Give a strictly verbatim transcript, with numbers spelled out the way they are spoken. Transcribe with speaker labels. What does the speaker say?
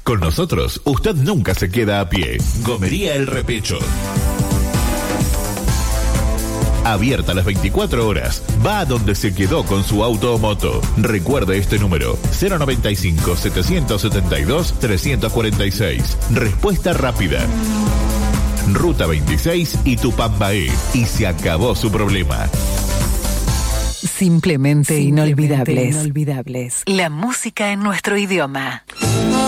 Speaker 1: Con nosotros, usted nunca se queda a pie. Gomería El Repecho. Abierta las veinticuatro horas. Va a donde se quedó con su auto o moto. Recuerde este número: cero noventa y cinco, setecientos setenta y dos, trescientos cuarenta y seis. Respuesta rápida. Ruta veintiséis y Tupambaé. Y se acabó su problema.
Speaker 2: Simplemente, Simplemente inolvidables.
Speaker 3: inolvidables.
Speaker 2: La música en nuestro idioma.